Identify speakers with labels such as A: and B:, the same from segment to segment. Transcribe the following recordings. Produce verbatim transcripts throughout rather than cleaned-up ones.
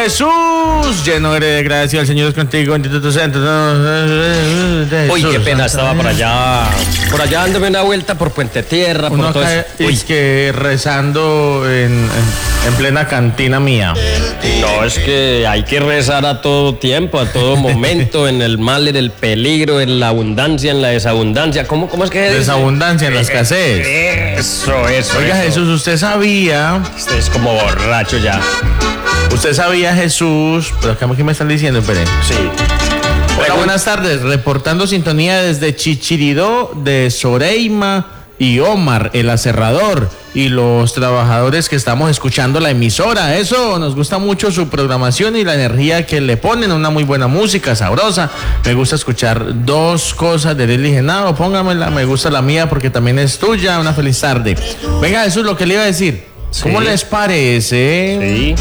A: Jesús, lleno eres de gracia, el Señor es contigo, bendito tu santo.
B: Uy, qué pena, estaba por allá, por allá dándome una vuelta por Puente Tierra, por
A: Uno
B: todo
A: acá
B: eso.
A: es que rezando en, en, en plena cantina mía.
B: No, es que hay que rezar a todo tiempo, a todo momento, en el mal, en el peligro, en la abundancia, en la desabundancia. ¿Cómo, cómo es que es?
A: Desabundancia, en la escasez.
B: Eso, eso.
A: Oiga,
B: eso.
A: Jesús, ¿usted sabía?
B: Usted es como borracho ya.
A: ¿Usted sabía, Jesús? Pero acá, ¿qué me están diciendo? Esperen.
B: Sí.
A: Hola, buenas tardes. Reportando sintonía desde Chichiridó, de Soreima y Omar, el aserrador, y los trabajadores que estamos escuchando la emisora. Eso, nos gusta mucho su programación y la energía que le ponen, una muy buena música, sabrosa. Me gusta escuchar dos cosas de Lili Genao, póngamela, me gusta la mía porque también es tuya. Una feliz tarde. Venga, Jesús, lo que le iba a decir.
B: Sí.
A: ¿Cómo les parece
B: Sí.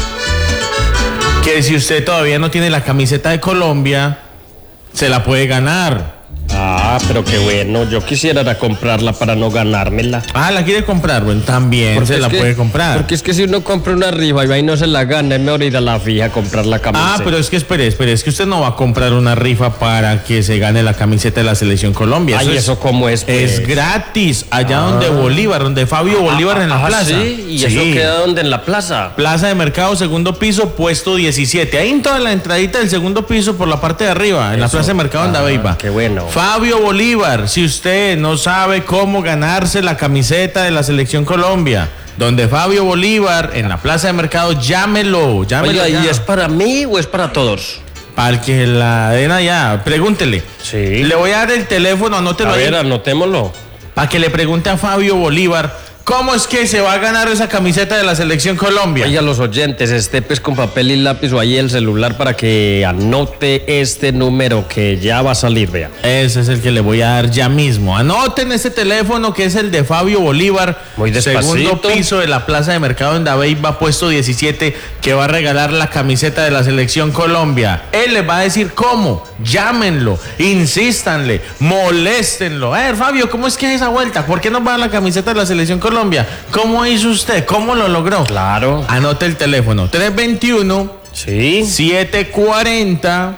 A: que si usted todavía no tiene la camiseta de Colombia, se la puede ganar?
B: Ah, pero qué bueno. Yo quisiera era comprarla para no ganármela.
A: Ah, ¿la quiere comprar? Bueno, también
B: Porque
A: se
B: es
A: la
B: que-
A: puede comprar.
B: Porque es que si uno compra una rifa y va y no se la gana, es mejor ir a la fija a comprar la camiseta.
A: Ah, pero es que espere, espere, es que usted no va a comprar una rifa para que se gane la camiseta de la Selección Colombia.
B: Ay,
A: es-
B: ¿eso cómo es, pues?
A: Es gratis, allá donde Bolívar, donde Fabio Bolívar en la
B: Ah,
A: plaza.
B: sí, y
A: Sí.
B: eso queda donde, en la plaza.
A: Plaza de Mercado, segundo piso, puesto diecisiete. Ahí en toda la entradita del segundo piso por la parte de arriba, en la
B: Eso.
A: Plaza de Mercado en
B: Ah,
A: Dabeiba.
B: qué bueno.
A: Fabio Bolívar, si usted no sabe cómo ganarse la camiseta de la Selección Colombia, donde Fabio Bolívar en la Plaza de Mercado, llámelo, llámelo.
B: Oiga, ¿y
A: ya.
B: es para mí o es para todos?
A: Para el que la den allá, pregúntele.
B: Sí.
A: Le voy a dar el teléfono, anótelo
B: A
A: ahí,
B: ver, anotémoslo.
A: para que le pregunte a Fabio Bolívar cómo es que se va a ganar esa camiseta de la Selección Colombia.
B: Oiga, los oyentes, esté pues con papel y lápiz o ahí el celular para que anote este número que ya va a salir, vea.
A: Ese es el que le voy a dar ya mismo. Anoten ese teléfono que es el de Fabio Bolívar.
B: Muy despacito.
A: Segundo piso de la Plaza de Mercado en Dabeiba, puesto diecisiete, que va a regalar la camiseta de la Selección Colombia. Él les va a decir cómo. Llámenlo, insístanle, moléstenlo. A ver, Fabio, ¿cómo es que es esa vuelta? ¿Por qué nos va a dar la camiseta de la Selección Colombia? ¿Cómo hizo usted? ¿Cómo lo logró?
B: Claro.
A: Anote el teléfono. tres veintiuno,
B: Sí.
A: siete cuarenta,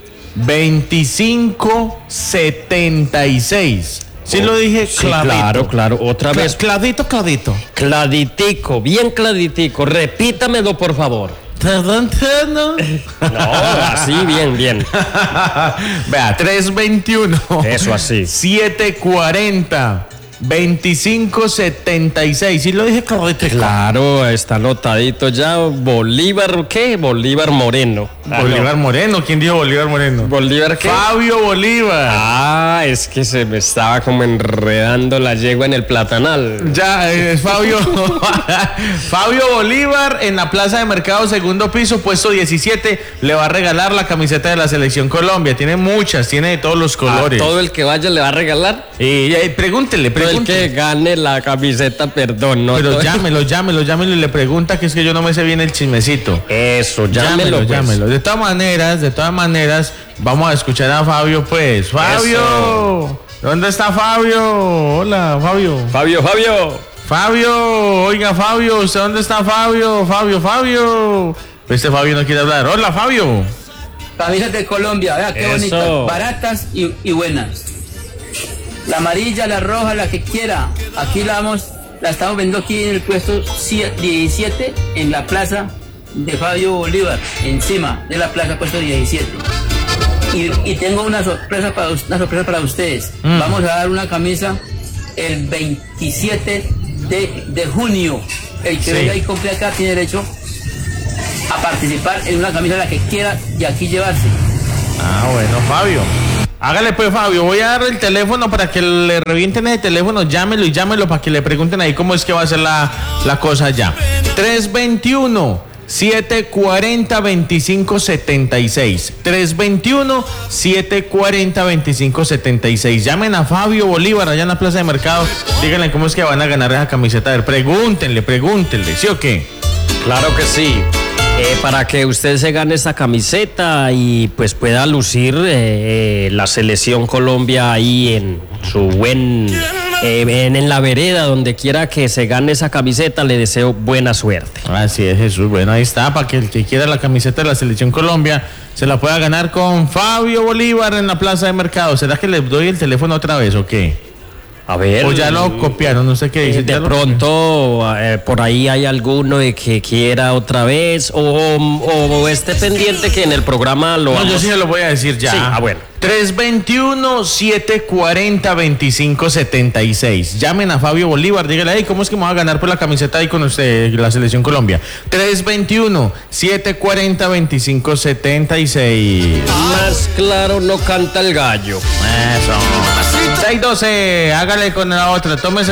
A: veinticinco setenta y seis. ¿Sí lo dije?
B: Sí, claro, claro. Otra
A: Cla-
B: vez.
A: Cladito, cladito.
B: Claditico, bien claditico. Repítamelo, por favor.
A: Perdón, perdón.
B: No, así, bien, bien.
A: Vea, tres veintiuno.
B: Eso así.
A: siete cuarenta, veinticinco setenta y seis. ¿Sí lo dije correcto?
B: Claro, está anotadito ya. Bolívar, ¿qué? Bolívar Moreno. Ah,
A: Bolívar
B: no.
A: Moreno. ¿Quién dijo Bolívar Moreno?
B: ¿Bolívar qué?
A: Fabio Bolívar.
B: Ah, es que se me estaba como enredando la yegua en el platanal.
A: Ya, es Fabio. Fabio Bolívar en la Plaza de Mercado, segundo piso, puesto diecisiete. Le va a regalar la camiseta de la Selección Colombia. Tiene muchas, tiene de todos los colores.
B: A todo el que vaya le va a regalar.
A: Y, y pregúntele,
B: Pero el
A: pregúntele.
B: que gane la camiseta, perdón, no.
A: Pero
B: todo-
A: llámelo, llámelo, llámelo y le pregunta, que es que yo no me sé bien el chismecito.
B: Eso,
A: Llámelo,
B: llámelo, pues.
A: llámelo. De todas maneras, de todas maneras, vamos a escuchar a Fabio, pues. Fabio,
B: Eso.
A: ¿dónde está Fabio? Hola, Fabio.
B: Fabio, Fabio.
A: Fabio, oiga, Fabio, ¿usted dónde está Fabio? Fabio, Fabio. Este Fabio no quiere hablar. Hola, Fabio.
C: Camisas de Colombia, vea qué
B: Eso.
C: bonitas, baratas y, y buenas. La amarilla, la roja, la que quiera. Aquí la vamos, la estamos vendiendo aquí en el puesto diecisiete en la plaza de Fabio Bolívar, encima de la plaza puesto diecisiete. Y, y tengo una sorpresa para us- una sorpresa para ustedes.
A: Mm.
C: Vamos a dar una camisa el veintisiete de, de junio. El que
A: Sí.
C: venga y compre acá tiene derecho a participar en una camisa la que quiera y aquí llevarse.
A: Ah, bueno, Fabio. Hágale pues, Fabio, voy a dar el teléfono para que le revienten ese teléfono, llámelo y llámelo para que le pregunten ahí cómo es que va a ser la, la cosa ya. tres veintiuno, siete cuarenta, veinticinco setenta y seis. tres veintiuno, siete cuarenta, veinticinco setenta y seis. Llamen a Fabio Bolívar allá en la Plaza de Mercado. Díganle cómo es que van a ganar esa camiseta. A ver, pregúntenle, pregúntenle, ¿sí o qué?
B: Claro que sí. Eh, para que usted se gane esta camiseta y pues pueda lucir eh, eh, la selección Colombia ahí en su buen eh, en, en la vereda, donde quiera que se gane esa camiseta, le deseo buena suerte.
A: Así es, Jesús. Bueno, ahí está, para que el que quiera la camiseta de la Selección Colombia se la pueda ganar con Fabio Bolívar en la Plaza de Mercado. ¿Será que les doy el teléfono otra vez o qué?
B: A ver.
A: O ya lo copiaron, no sé qué dice.
B: Eh, de pronto, eh, por ahí hay alguno de que quiera otra vez, o, o, o esté pendiente que en el programa lo
A: No,
B: vamos...
A: yo sí se lo voy a decir ya.
B: Sí, ah, bueno.
A: tres dos uno, siete cuatro cero, dos cinco siete seis. Llamen a Fabio Bolívar, dígale ahí cómo es que me va a ganar por la camiseta ahí con usted, la Selección Colombia. tres dos uno, siete cuatro cero, dos cinco siete seis.
B: Más claro no canta el gallo.
A: Eso. seis doce, hágale con la otra, tómese